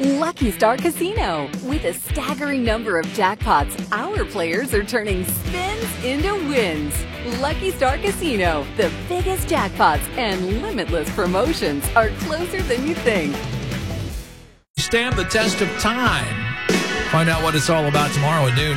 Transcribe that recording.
Lucky Star Casino. With a staggering number of jackpots, our players are turning spins into wins. Lucky Star Casino, the biggest jackpots and limitless promotions are closer than you think. Stand the test of time. Find out what it's all about tomorrow at noon.